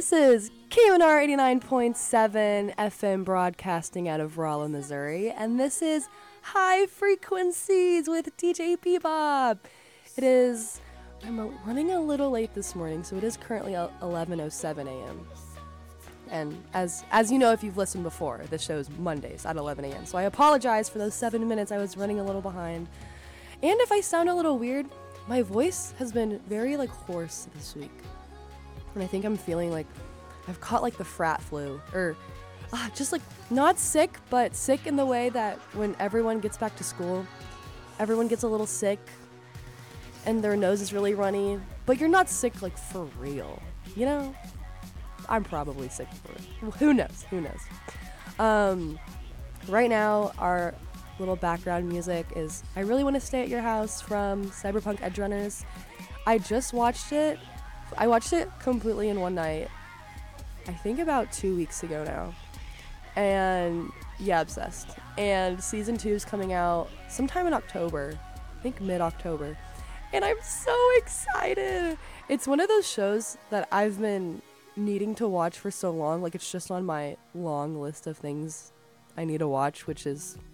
This is KMNR 89.7 FM broadcasting out of Rolla, Missouri, and this is High Frequencies with DJ Bebop. I'm running a little late this morning, so it is currently 11:07 a.m. And as you know, if you've listened before, this show is Mondays at 11 a.m. So I apologize for those 7 minutes I was running a little behind. And if I sound a little weird, my voice has been very hoarse this week. And I think I'm feeling like I've caught the frat flu, or just not sick, but sick in the way that when everyone gets back to school, everyone gets a little sick and their nose is really runny, but you're not sick for real, you know? I'm probably sick for it. Who knows? Right now, our little background music is I Really Want to Stay at Your House from Cyberpunk Edgerunners. I watched it completely in one night, I think about 2 weeks ago now. And yeah, obsessed. And season 2 is coming out sometime in October, I think mid-October. And I'm so excited. It's one of those shows that I've been needing to watch for so long. It's just on my long list of things I need to watch, which is